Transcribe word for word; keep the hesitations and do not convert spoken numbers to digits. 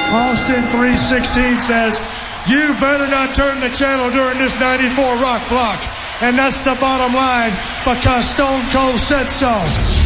Austin three sixteen says, you better not turn the channel during this ninety-four rock block. And that's the bottom line, because Stone Cold said so.